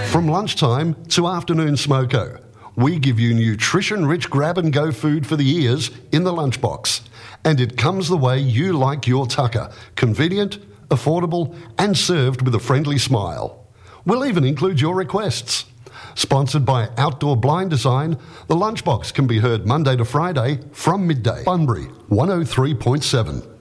From lunchtime to afternoon smoko, we give you nutrition-rich grab-and-go food for the ears in the lunchbox. And it comes the way you like your tucker. Convenient, affordable, and served with a friendly smile. We'll even include your requests. Sponsored by Outdoor Blind Design, the Lunchbox can be heard Monday to Friday from midday. Bunbury 103.7.